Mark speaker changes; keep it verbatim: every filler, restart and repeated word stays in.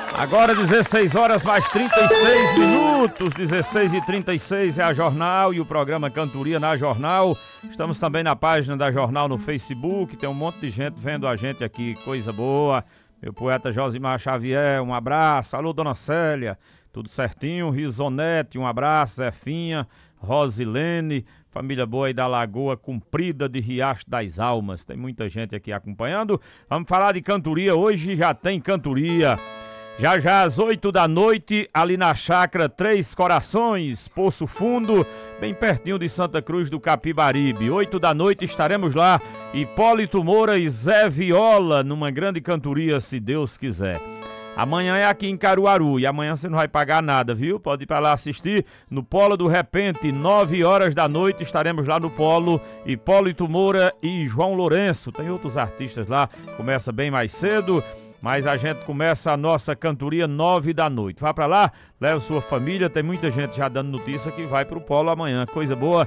Speaker 1: Agora dezesseis horas mais trinta e seis minutos, dezesseis e trinta e seis é a Jornal e o programa Cantoria na Jornal. Estamos também na página da Jornal no Facebook, tem um monte de gente vendo a gente aqui, coisa boa. Meu poeta Josimar Xavier, um abraço. Alô, Dona Célia, tudo certinho? Risonete, um abraço. Zefinha, Rosilene, família boa aí da Lagoa Comprida de Riacho das Almas. Tem muita gente aqui acompanhando. Vamos falar de cantoria, hoje já tem cantoria. Já já às oito da noite, ali na Chácara Três Corações, Poço Fundo, bem pertinho de Santa Cruz do Capibaribe. Oito da noite estaremos lá, Hipólito Moura e Zé Viola, numa grande cantoria, se Deus quiser. Amanhã é aqui em Caruaru e amanhã você não vai pagar nada, viu? Pode ir para lá assistir no Polo do Repente, nove horas da noite, estaremos lá no Polo, Hipólito Moura e João Lourenço. Tem outros artistas lá, começa bem mais cedo. Mas a gente começa a nossa cantoria nove da noite. Vá pra lá, leva sua família, tem muita gente já dando notícia que vai pro Polo amanhã. Coisa boa,